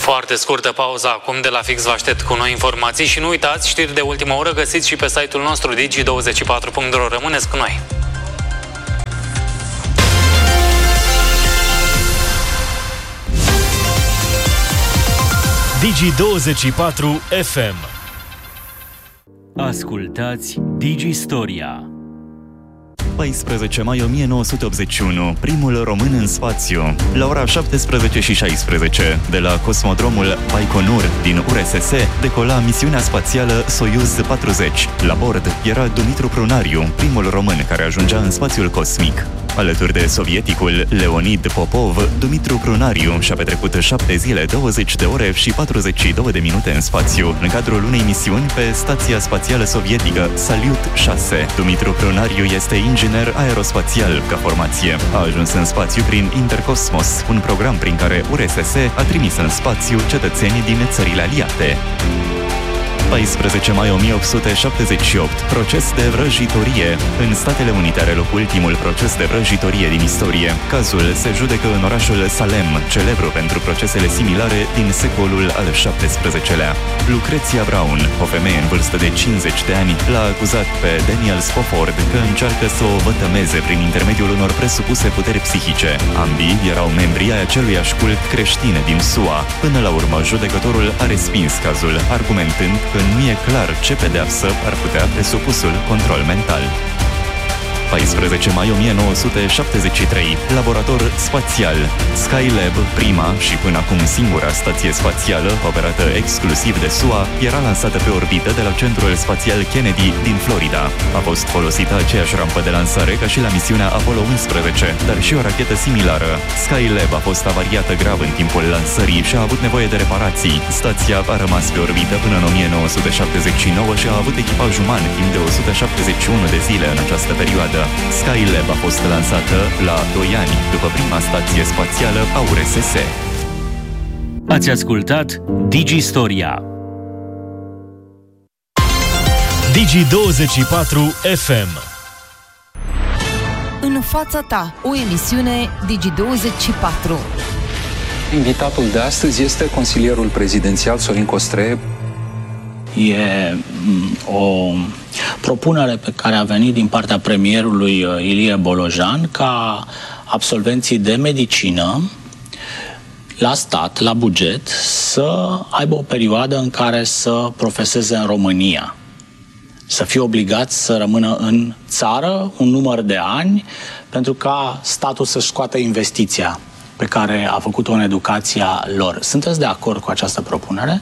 Foarte scurtă pauză acum, de la fix vă aștept cu noi informații și nu uitați, știri de ultimă oră găsiți și pe site-ul nostru digi24.ro. Rămâneți cu noi! Digi24 FM. Ascultați Digistoria. 14 mai 1981, primul român în spațiu. La ora 17:16, de la cosmodromul Baikonur din URSS, decola misiunea spațială Soyuz 40. La bord era Dumitru Prunariu, primul român care ajungea în spațiul cosmic. Alături de sovieticul Leonid Popov, Dumitru Prunariu și-a petrecut 7 zile, 20 de ore și 42 de minute în spațiu, în cadrul unei misiuni pe Stația Spațială Sovietică Salyut 6. Dumitru Prunariu este inginer aerospațial ca formație. A ajuns în spațiu prin Intercosmos, un program prin care URSS a trimis în spațiu cetățeni din țările aliate. 14 mai 1878, proces de vrăjitorie. În Statele Unite are loc ultimul proces de vrăjitorie din istorie. Cazul se judecă în orașul Salem, celebru pentru procesele similare din secolul al XVII-lea. Lucreția Brown, o femeie în vârstă de 50 de ani, l-a acuzat pe Daniel Spofford că încearcă să o vătămeze prin intermediul unor presupuse puteri psihice. Ambii erau membri ai aceluiași cult creștin din SUA. Până la urmă, judecătorul a respins cazul, argumentând că nu e clar ce pedeapsă ar putea presupusul control mental. 14 mai 1973, laborator spațial. Skylab, prima și până acum singura stație spațială operată exclusiv de SUA, era lansată pe orbită de la Centrul Spațial Kennedy din Florida. A fost folosită aceeași rampă de lansare ca și la misiunea Apollo 11, dar și o rachetă similară. Skylab a fost avariată grav în timpul lansării și a avut nevoie de reparații. Stația a rămas pe orbită până în 1979 și a avut echipaj uman timp de 171 de zile în această perioadă. Skylab a fost lansată la 2 ani după prima stație spațială a URSS. Ați ascultat Digistoria. Digi24 FM. În fața ta, o emisiune Digi24. Invitatul de astăzi este consilierul prezidențial Sorin Costreie. E o propunere pe care a venit din partea premierului Ilie Bolojan ca absolvenții de medicină la stat, la buget, să aibă o perioadă în care să profeseze în România. Să fie obligați să rămână în țară un număr de ani pentru ca statul să-și scoată investiția pe care a făcut-o în educația lor. Sunteți de acord cu această propunere?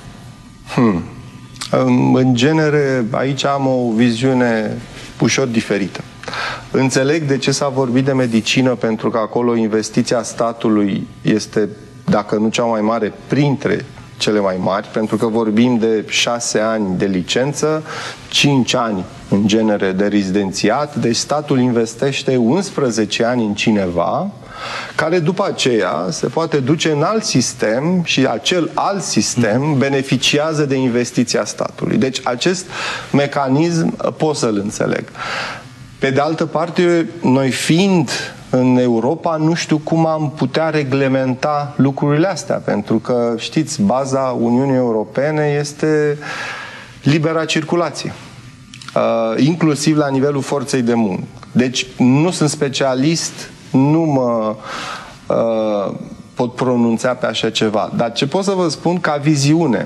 În genere, aici am o viziune ușor diferită. Înțeleg de ce s-a vorbit de medicină, pentru că acolo investiția statului este, dacă nu cea mai mare, printre cele mai mari, pentru că vorbim de 6 ani de licență, 5 ani în genere de rezidențiat, deci statul investește 11 ani în cineva care după aceea se poate duce în alt sistem și acel alt sistem beneficiază de investiția statului. Deci acest mecanism pot să-l înțeleg. Pe de altă parte, noi fiind în Europa, nu știu cum am putea reglementa lucrurile astea, pentru că, știți, baza Uniunii Europene este libera circulație, inclusiv la nivelul forței de muncă. Deci nu sunt specialist, nu mă pot pronunța pe așa ceva. Dar ce pot să vă spun ca viziune,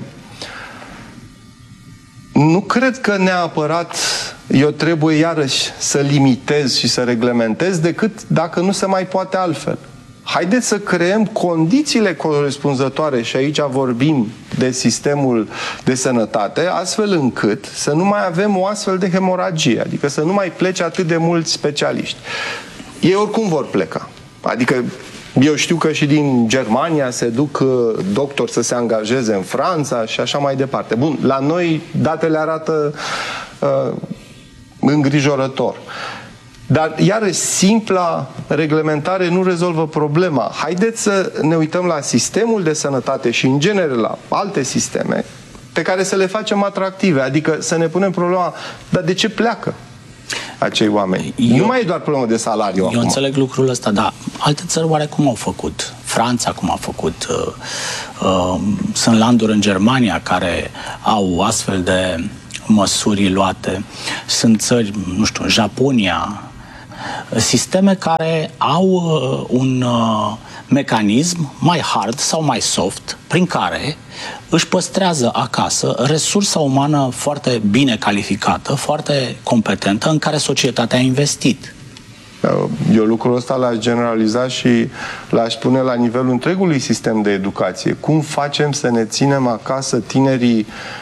nu cred că neapărat eu trebuie iarăși să limitez și să reglementez, decât dacă nu se mai poate altfel. Haideți să creăm condițiile corespunzătoare, și aici vorbim de sistemul de sănătate, astfel încât să nu mai avem o astfel de hemoragie, adică să nu mai plece atât de mulți specialiști. Ei oricum vor pleca. Adică eu știu că și din Germania se duc doctori să se angajeze în Franța și așa mai departe. Bun, la noi datele arată îngrijorător. Dar, iarăși, simpla reglementare nu rezolvă problema. Haideți să ne uităm la sistemul de sănătate și, în genere, la alte sisteme pe care să le facem atractive. Adică să ne punem problema, dar de ce pleacă? acei oameni. Nu mai e doar problemă de salariu acum. Eu înțeleg lucrul ăsta, dar alte țări oare cum au făcut? Franța cum a făcut? Sunt landuri în Germania care au astfel de măsuri luate. Sunt țări, nu știu, Japonia, sisteme care au un mecanism mai hard sau mai soft prin care își păstrează acasă resursa umană foarte bine calificată, foarte competentă, în care societatea a investit. Eu lucrul ăsta l-aș generaliza și l-aș pune la nivelul întregului sistem de educație. Cum facem să ne ținem acasă tinerii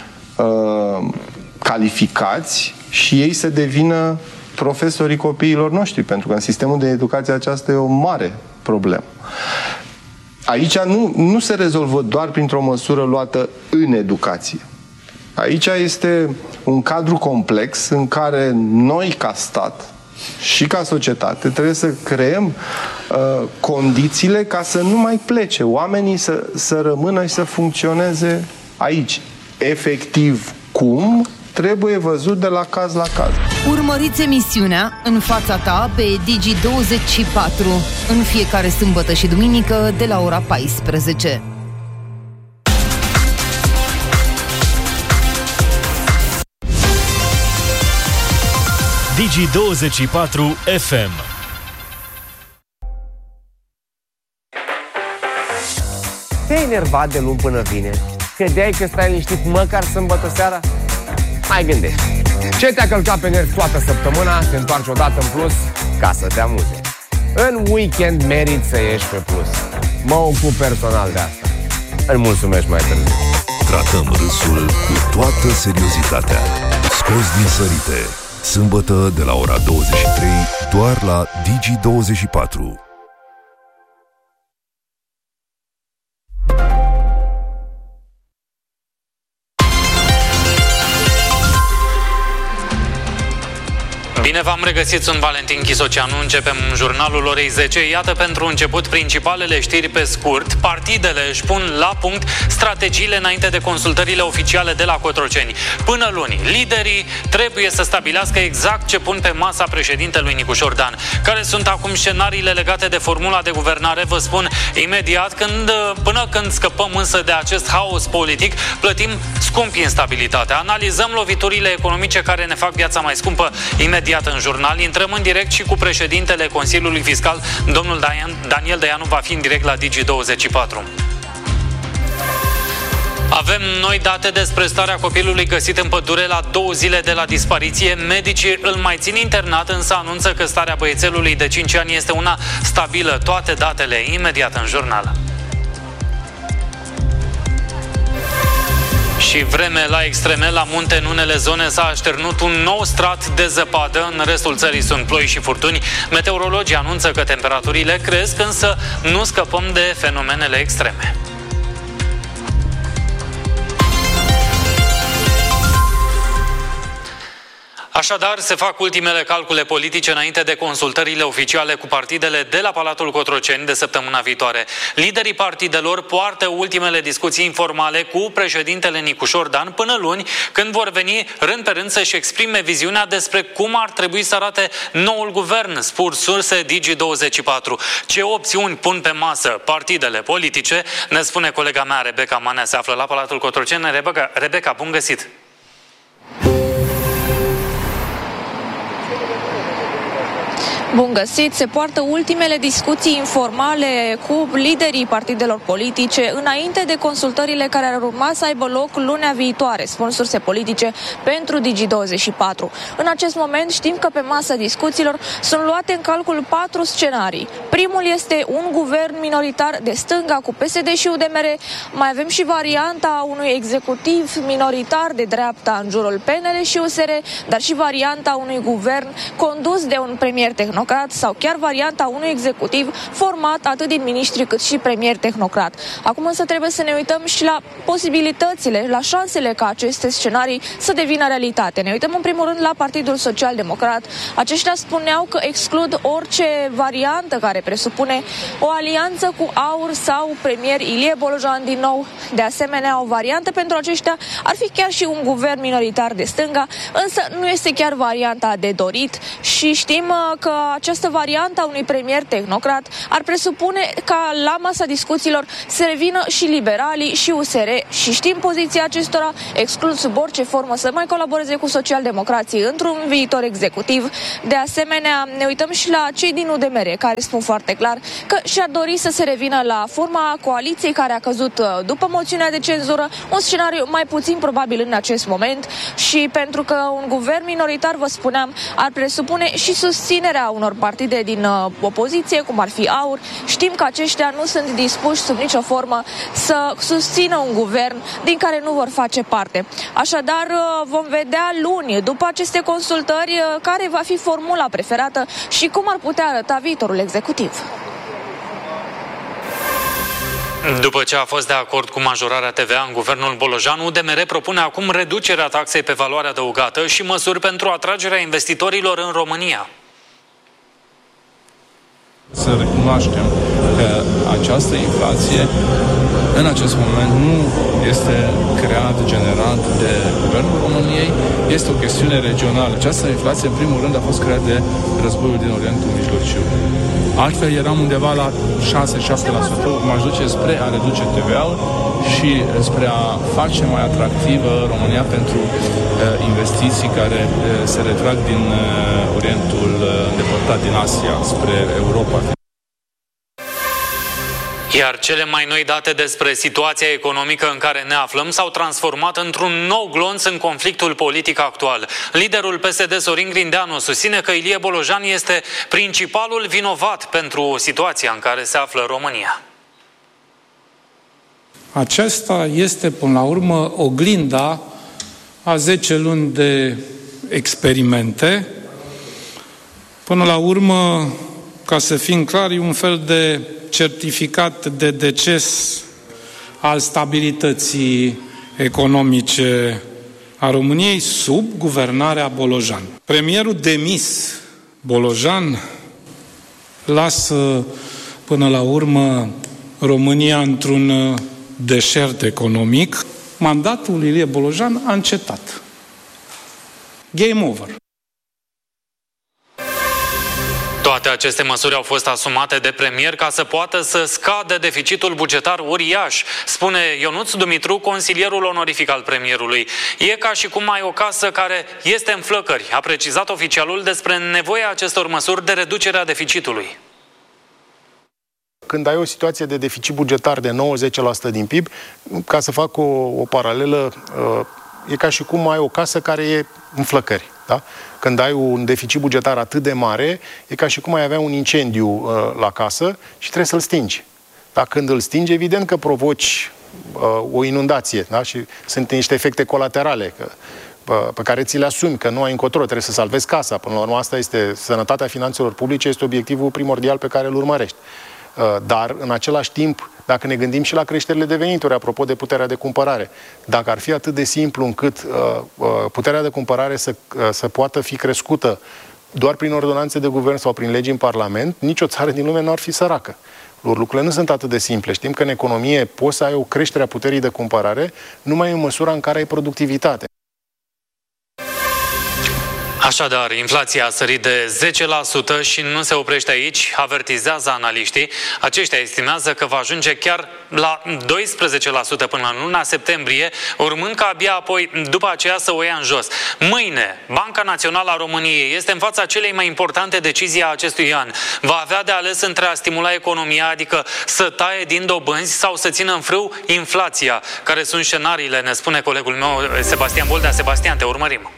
calificați și ei să devină profesorii copiilor noștri? Pentru că în sistemul de educație aceasta e o mare problemă. Aici nu se rezolvă doar printr-o măsură luată în educație. Aici este un cadru complex în care noi, ca stat și ca societate, trebuie să creăm condițiile ca să nu mai plece oamenii, să rămână și să funcționeze aici. Efectiv, cum? Trebuie văzut de la caz la caz. Urmăriți emisiunea În fața ta pe Digi24 în fiecare sâmbătă și duminică de la ora 14. Digi24 FM. Te-ai enervat de luni până vineri? Credeai că stai liniștit măcar sâmbătă seara? Mai gândești. Ce te-a călcat pe nervi toată săptămâna, te întoarci odată în plus ca să te amuze. În weekend meriți să ieși pe plus. Mă ocup personal de asta. Îmi mulțumesc mai târziu. Tratăm râsul cu toată seriozitatea. Scos din sărite. Sâmbătă de la ora 23, doar la Digi24. Bine v-am regăsit, sunt Valentin Chisoceanu. Începem jurnalul orei 10. Iată pentru început principalele știri pe scurt. Partidele își pun la punct strategiile înainte de consultările oficiale de la Cotroceni. Până luni, liderii trebuie să stabilească exact ce pun pe masa președintelui Nicușor Dan. Care sunt acum scenariile legate de formula de guvernare, vă spun imediat, până când scăpăm însă de acest haos politic, plătim scump instabilitatea. Analizăm loviturile economice care ne fac viața mai scumpă imediat în jurnal. Intrăm în direct și cu președintele Consiliului Fiscal, domnul Daniel Dăianu, va fi în direct la Digi24. Avem noi date despre starea copilului găsit în pădure la 2 zile de la dispariție. Medicii îl mai țin internat, însă anunță că starea băiețelului de 5 ani este una stabilă. Toate datele imediat în jurnal. Și vreme la extreme, la munte în unele zone s-a așternut un nou strat de zăpadă, în restul țării sunt ploi și furtuni. Meteorologii anunță că temperaturile cresc, însă nu scăpăm de fenomenele extreme. Așadar, se fac ultimele calcule politice înainte de consultările oficiale cu partidele de la Palatul Cotroceni de săptămâna viitoare. Liderii partidelor poartă ultimele discuții informale cu președintele Nicușor Dan până luni, când vor veni rând pe rând să-și exprime viziunea despre cum ar trebui să arate noul guvern, spun surse Digi24. Ce opțiuni pun pe masă partidele politice, ne spune colega mea Rebecca Manea, se află la Palatul Cotroceni. Rebecca, bun găsit! Bun găsit! Se poartă ultimele discuții informale cu liderii partidelor politice înainte de consultările care ar urma să aibă loc lunea viitoare, spun surse politice pentru Digi24. În acest moment știm că pe masa discuțiilor sunt luate în calcul 4 scenarii. Primul este un guvern minoritar de stânga cu PSD și UDMR. Mai avem și varianta unui executiv minoritar de dreapta în jurul PNL și USR, dar și varianta unui guvern condus de un premier tehnocrat sau chiar varianta unui executiv format atât din miniștri cât și premier tehnocrat. Acum însă trebuie să ne uităm și la posibilitățile, la șansele ca aceste scenarii să devină realitate. Ne uităm în primul rând la Partidul Social Democrat. Aceștia spuneau că exclud orice variantă care presupune o alianță cu AUR sau premier Ilie Bolojan din nou. De asemenea, o variantă pentru aceștia ar fi chiar și un guvern minoritar de stânga, însă nu este chiar varianta de dorit și știm că această variantă a unui premier tehnocrat ar presupune ca la masa discuțiilor să revină și liberalii și USR și știm poziția acestora, exclus sub orice formă să mai colaboreze cu socialdemocrații într-un viitor executiv. De asemenea, ne uităm și la cei din UDMR, care spun foarte clar că și-ar dori să se revină la forma coaliției care a căzut după moțiunea de cenzură, un scenariu mai puțin probabil în acest moment și pentru că un guvern minoritar, vă spuneam, ar presupune și susținerea unor partide din opoziție, cum ar fi AUR. Știm că aceștia nu sunt dispuși sub nicio formă să susțină un guvern din care nu vor face parte. Așadar, vom vedea luni, după aceste consultări, care va fi formula preferată și cum ar putea arăta viitorul executiv. După ce a fost de acord cu majorarea TVA în guvernul Bolojan, UDMR propune acum reducerea taxei pe valoare adăugată și măsuri pentru atragerea investitorilor în România. Să recunoaștem că această inflație în acest moment nu este creat, generat de Guvernul României, este o chestiune regională. Această inflație, în primul rând, a fost creată de războiul din Orientul Mijlociu. Altfel eram undeva la 6-7%, m-aș duce spre a reduce TVA-ul și spre a face mai atractivă România pentru investiții care se retrag din Orientul îndepărtat, din Asia, spre Europa. Iar cele mai noi date despre situația economică în care ne aflăm s-au transformat într-un nou glonț în conflictul politic actual. Liderul PSD, Sorin Grindeanu, susține că Ilie Bolojan este principalul vinovat pentru situația în care se află România. Aceasta este, până la urmă, oglinda a 10 luni de experimente. Până la urmă, ca să fim clari, e un fel de certificat de deces al stabilității economice a României sub guvernarea Bolojan. Premierul demis Bolojan lasă până la urmă România într-un deșert economic. Mandatul Ilie Bolojan a încetat. Game over. Toate aceste măsuri au fost asumate de premier ca să poată să scadă deficitul bugetar uriaș, spune Ionuț Dumitru, consilierul onorific al premierului. E ca și cum ai o casă care este în flăcări, a precizat oficialul despre nevoia acestor măsuri de reducere a deficitului. Când ai o situație de deficit bugetar de 90% din PIB, ca să fac o paralelă, e ca și cum ai o casă care e în flăcări. Da? Când ai un deficit bugetar atât de mare, e ca și cum ai avea un incendiu la casă și trebuie să-l stingi. Da? Când îl stingi, evident că provoci o inundație. Da? Și sunt niște efecte colaterale pe care ți le asumi, că nu ai încotro, trebuie să salvezi casa. Până la urmă, asta este sănătatea finanțelor publice, este obiectivul primordial pe care îl urmărești. Dar, în același timp, dacă ne gândim și la creșterile de venituri, apropo de puterea de cumpărare, dacă ar fi atât de simplu încât puterea de cumpărare să poată fi crescută doar prin ordonanțe de guvern sau prin legi în Parlament, nicio țară din lume nu ar fi săracă. Lucrurile nu sunt atât de simple. Știm că în economie poți să ai o creștere a puterii de cumpărare numai în măsura în care ai productivitate. Așadar, inflația a sărit de 10% și nu se oprește aici, avertizează analiștii. Aceștia estimează că va ajunge chiar la 12% până în luna septembrie, urmând ca abia apoi, după aceea, să o ia în jos. Mâine, Banca Națională a României este în fața celei mai importante decizii a acestui an. Va avea de ales între a stimula economia, adică să taie din dobânzi sau să țină în frâu inflația. Care sunt scenariile, ne spune colegul meu Sebastian Boldea. Sebastian, te urmărim.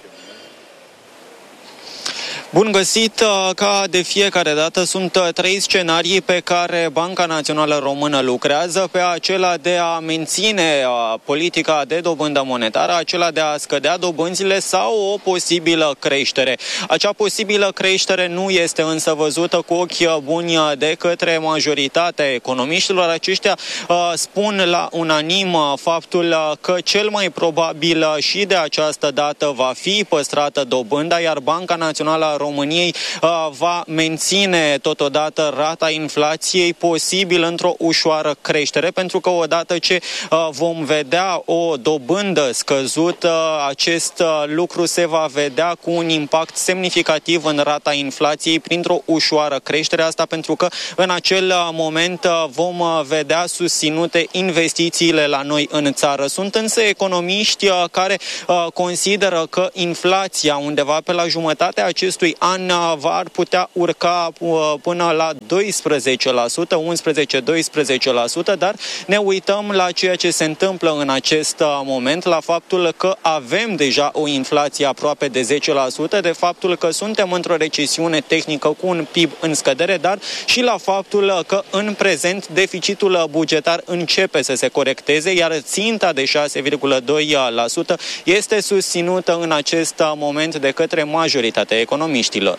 Bun găsit! Ca de fiecare dată sunt 3 scenarii pe care Banca Națională Română lucrează, pe acela de a menține politica de dobândă monetară, acela de a scădea dobânzile sau o posibilă creștere. Acea posibilă creștere nu este însă văzută cu ochi buni de către majoritatea economiștilor. Aceștia spun la unanim faptul că cel mai probabil și de această dată va fi păstrată dobânda, iar Banca Națională României va menține totodată rata inflației, posibil într-o ușoară creștere, pentru că odată ce vom vedea o dobândă scăzută, acest lucru se va vedea cu un impact semnificativ în rata inflației printr-o ușoară creștere. Asta pentru că în acel moment vom vedea susținute investițiile la noi în țară. Sunt însă economiști care consideră că inflația undeva pe la jumătatea acestui an ar putea urca până la 12%, 11-12%, dar ne uităm la ceea ce se întâmplă în acest moment, la faptul că avem deja o inflație aproape de 10%, de faptul că suntem într-o recesiune tehnică cu un PIB în scădere, dar și la faptul că în prezent deficitul bugetar începe să se corecteze, iar ținta de 6,2% este susținută în acest moment de către majoritatea economiștilor.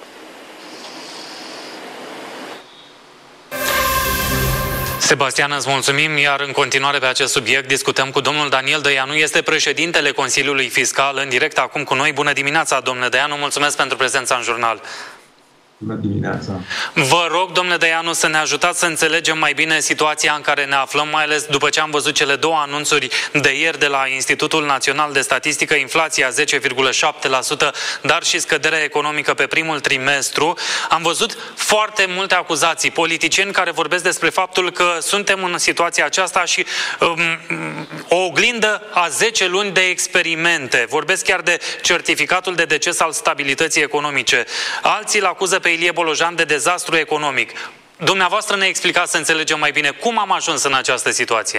Sebastian, îți mulțumim, iar în continuare pe acest subiect discutăm cu domnul Daniel Dăianu, este președintele Consiliului Fiscal, în direct acum cu noi. Bună dimineața, domnule Dăianu, mulțumesc pentru prezența în jurnal. Bună dimineața! Vă rog, domnule Dăianu, să ne ajutați să înțelegem mai bine situația în care ne aflăm, mai ales după ce am văzut cele două anunțuri de ieri de la Institutul Național de Statistică, inflația 10,7%, dar și scăderea economică pe primul trimestru. Am văzut foarte multe acuzații, politicieni care vorbesc despre faptul că suntem în situația aceasta și o oglindă a 10 luni de experimente. Vorbesc chiar de certificatul de deces al stabilității economice. Alții îl acuză pe Ilie Bolojan de dezastru economic. Dumneavoastră ne explicați să înțelegem mai bine cum am ajuns în această situație.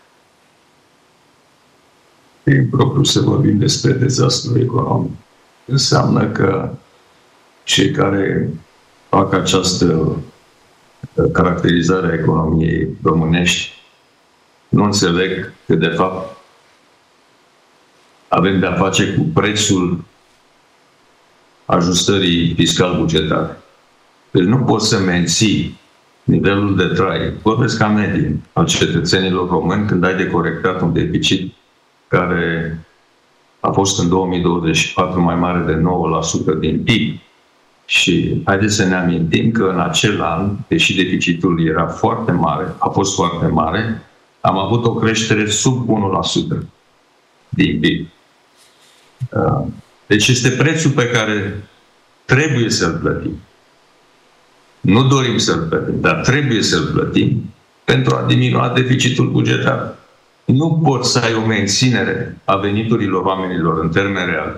E impropriu să vorbim despre dezastru economic. Înseamnă că cei care fac această caracterizare a economiei românești nu înțeleg că, de fapt, avem de-a face cu prețul ajustării fiscal-bugetare. Deci nu poți să menții nivelul de trai, vorbesc ca medie, al cetățenilor români când ai de corectat un deficit care a fost în 2024 mai mare de 9% din PIB. Și haideți să ne amintim că în acel an, deși deficitul era foarte mare, a fost foarte mare, am avut o creștere sub 1% din PIB. Deci este prețul pe care trebuie să-l plătim. Nu dorim să-l plătim, dar trebuie să-l plătim pentru a diminua deficitul bugetar. Nu poți să ai o menținere a veniturilor oamenilor în termeni reali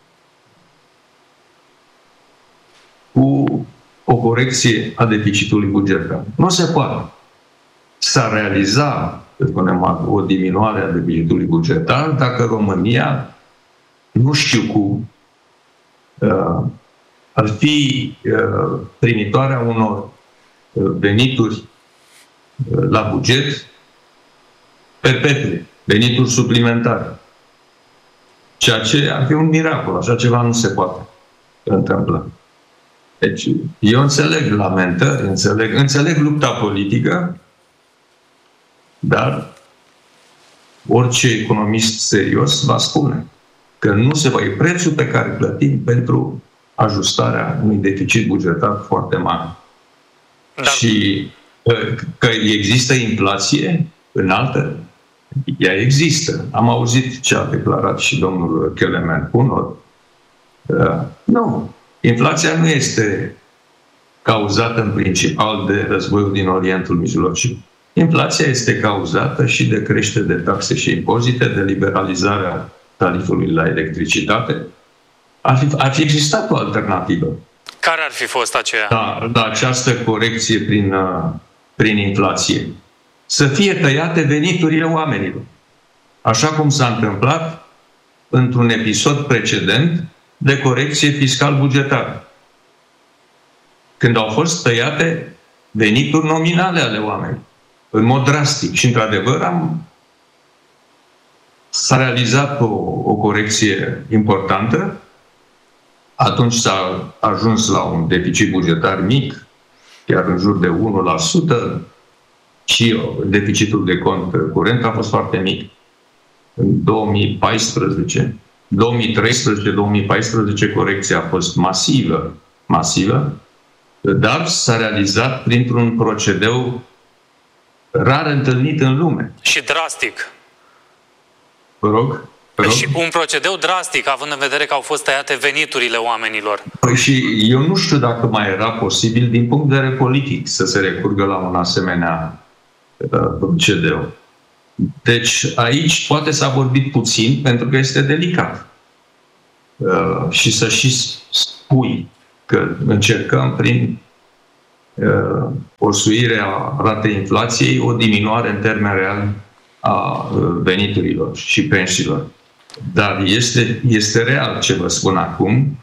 cu o corecție a deficitului bugetar. Nu se poate. S-a realizat, o diminuare a deficitului bugetar dacă România, nu știu cum, ar fi primitoarea unor venituri la buget perpetue, venituri suplimentare. Ceea ce ar fi un miracol, așa ceva nu se poate întâmpla. Deci, eu înțeleg lamentări, înțeleg lupta politică, dar orice economist serios va spune că nu se va, e prețul pe care plătim pentru ajustarea unui deficit bugetar foarte mare. Da. Și că există inflație înaltă, ea există. Am auzit ce a declarat și domnul Kelemen Cunor. Nu. Inflația nu este cauzată în principal de războiul din Orientul Mijlociu. Inflația este cauzată și de creștere de taxe și impozite, de liberalizarea tarifului la electricitate. Ar fi existat o alternativă. Care ar fi fost aceea? Da, această corecție prin inflație. Să fie tăiate veniturile oamenilor. Așa cum s-a întâmplat într-un episod precedent de corecție fiscal-bugetară. Când au fost tăiate venituri nominale ale oamenilor. În mod drastic. Și, într-adevăr, s-a realizat o corecție importantă. Atunci s-a ajuns la un deficit bugetar mic, chiar în jur de 1%, și deficitul de cont curent a fost foarte mic. În 2013, corecția a fost masivă. masivă, dar s-a realizat printr-un procedeu rar întâlnit în lume. Și drastic. Vă rog? Și un procedeu drastic, având în vedere că au fost tăiate veniturile oamenilor. Păi și eu nu știu dacă mai era posibil din punct de vedere politic să se recurgă la un asemenea procedeu. Deci aici poate s-a vorbit puțin pentru că este delicat. Și să și spui că încercăm prin o suire a ratei inflației, o diminuare în termen real a veniturilor și pensiilor. Dar este real ce vă spun acum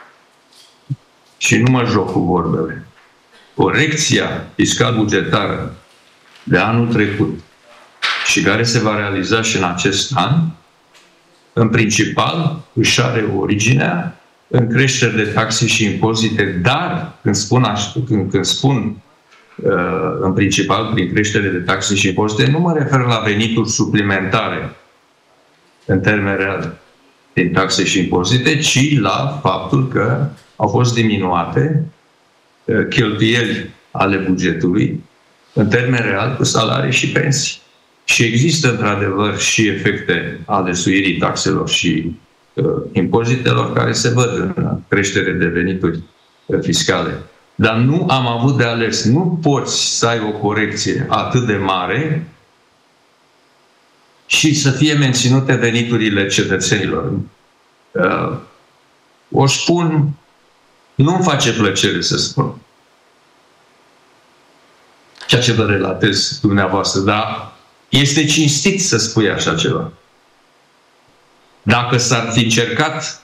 și nu mă joc cu vorbele. Corecția fiscal-bugetară de anul trecut și care se va realiza și în acest an, în principal își are originea în creșteri de taxe și impozite, dar când spun în principal prin creștere de taxe și impozite, nu mă refer la venituri suplimentare în termen real din taxe și impozite, ci la faptul că au fost diminuate cheltuieli ale bugetului în termen real cu salarii și pensii. Și există într-adevăr și efecte ale suirii taxelor și impozitelor care se văd în creștere de venituri fiscale. Dar nu am avut de ales. Nu poți să ai o corecție atât de mare și să fie menținute veniturile cetățenilor. O spun, nu-mi face plăcere să spun ceea ce vă relatez dumneavoastră, dar este cinstit să spui așa ceva. Dacă s-ar fi încercat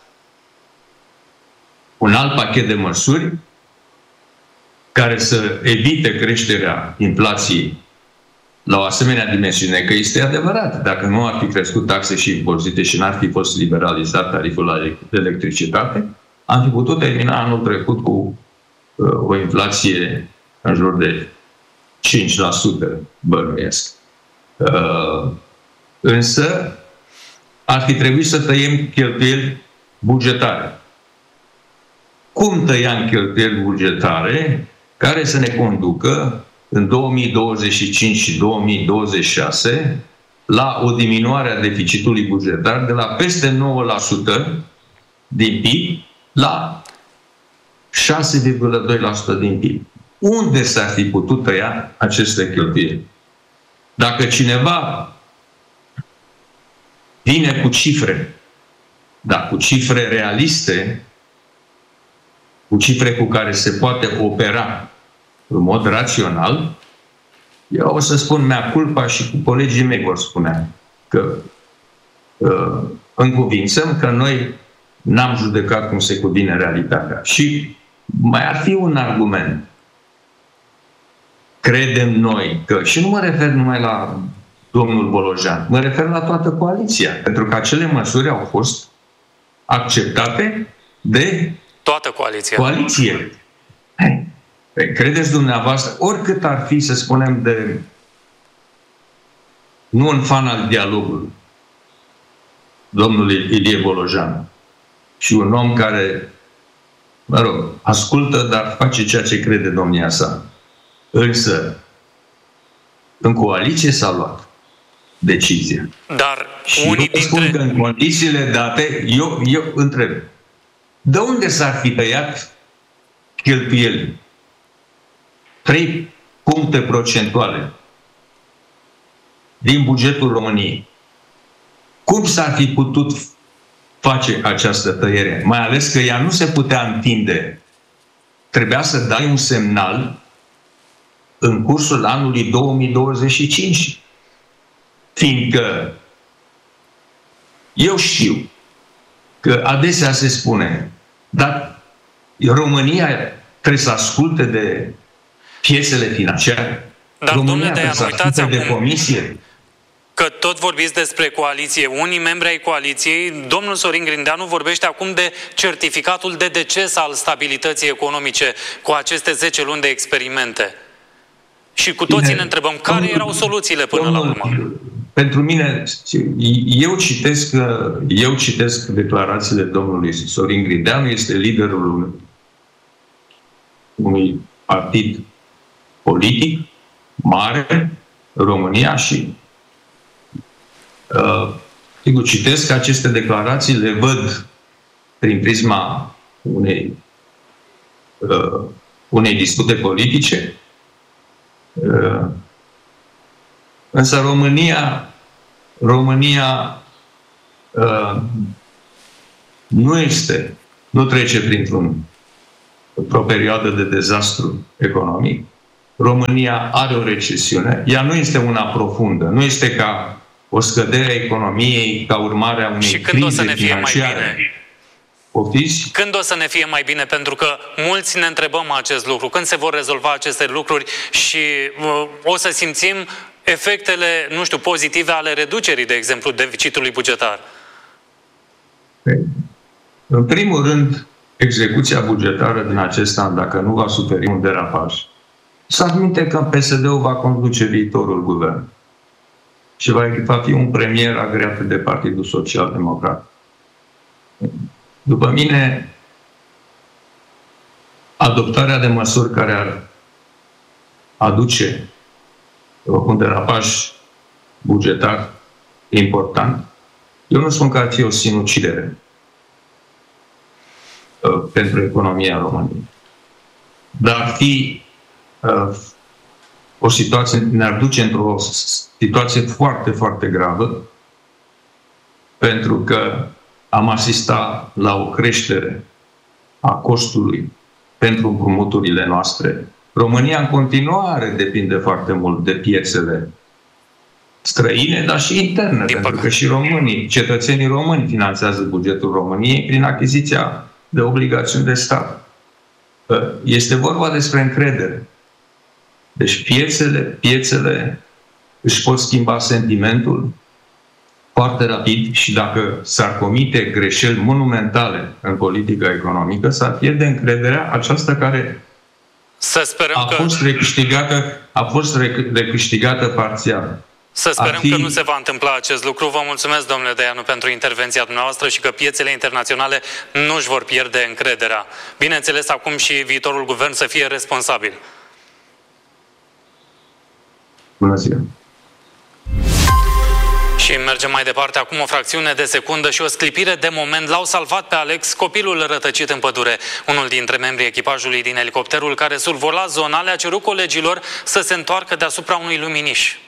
un alt pachet de măsuri care să evite creșterea inflației la o asemenea dimensiune, că este adevărat, dacă nu ar fi crescut taxe și impozite și n-ar fi fost liberalizat tariful la electricitate, am fi putut termina anul trecut cu o inflație în jur de 5%, bănuiesc. Însă ar fi trebuit să tăiem cheltuieli bugetare. Cum tăiam cheltuieli bugetare care să ne conducă în 2025 și 2026 la o diminuare a deficitului bugetar de la peste 9% din PIB la 6,2% din PIB. Unde s-ar fi putut tăia aceste cheltuieli? Dacă cineva vine cu cifre, dar cu cifre realiste, cu cifre cu care se poate opera în mod rațional, eu o să spun mea culpa și cu colegii mei vor spune că încuvințăm că noi n-am judecat cum se cuvine realitatea. Și mai ar fi un argument. Credem noi că, și nu mă refer numai la domnul Bolojan, mă refer la toată coaliția, pentru că acele măsuri au fost acceptate de toată coaliția. Coaliție. Credeți dumneavoastră, oricât ar fi, să spunem, de nu un fan al dialogului, domnul Ilie Bolojan, și un om care, mă rog, ascultă, dar face ceea ce crede domnia sa. Însă, în coaliție s-a luat decizia. Dar și unii dintre... spun că în condițiile date, eu întreb, de unde s-ar fi tăiat cheltuieli? 3 puncte procentuale din bugetul României. Cum s-ar fi putut face această tăiere? Mai ales că ea nu se putea întinde. Trebuia să dai un semnal în cursul anului 2025. Fiindcă eu că adesea se spune, dar România trebuie să asculte de piețele financiare. Dar, România domnule, trebuie să asculte de comisie. Că tot vorbiți despre coaliție. Unii membri ai coaliției, domnul Sorin Grindeanu vorbește acum de certificatul de deces al stabilității economice cu aceste 10 luni de experimente. Și cu toții ne întrebăm care erau soluțiile până la urmă. Pentru mine, eu citesc declarațiile domnului Sorin Grindeanu, este liderul unui partid politic mare, România, și sigur, citesc aceste declarații, le văd prin prisma unei dispute politice, însă România nu trece printr-o perioadă de dezastru economic. România are o recesiune. Ea nu este una profundă. Nu este ca o scădere a economiei ca urmare a unei crize financiare. Poftiți? Când o să ne fie mai bine? Pentru că mulți ne întrebăm acest lucru. Când se vor rezolva aceste lucruri și o să simțim efectele, nu știu, pozitive ale reducerii, de exemplu, deficitului bugetar? În primul rând, execuția bugetară din acest an, dacă nu va suferi un derapaj, să admite că PSD-ul va conduce viitorul guvern și va fi un premier agreat de Partidul Social Democrat. După mine, adoptarea de măsuri care ar aduce un derapaj bugetar important, eu nu spun că ar fi o sinucidere pentru economia României. Dar ar fi o situație, ne-ar duce într-o situație foarte, foarte gravă, pentru că am asistat la o creștere a costului pentru împrumuturile noastre. România în continuare depinde foarte mult de piețele străine, dar și interne, pentru că și cetățenii români finanțează bugetul României prin achiziția de obligațiuni de stat. Este vorba despre încredere. Deci piețele își pot schimba sentimentul foarte rapid și dacă s-ar comite greșeli monumentale în politica economică, s-ar pierde încrederea aceasta care a fost recâștigată parțial. Să sperăm că nu se va întâmpla acest lucru. Vă mulțumesc, domnule Dăianu, pentru intervenția dumneavoastră și că piețele internaționale nu își vor pierde încrederea. Bineînțeles, acum și viitorul guvern să fie responsabil. Bună ziua! Și mergem mai departe. Acum o fracțiune de secundă și o sclipire de moment l-au salvat pe Alex, copilul rătăcit în pădure. Unul dintre membrii echipajului din elicopterul care survola zona le-a cerut colegilor să se întoarcă deasupra unui luminiș.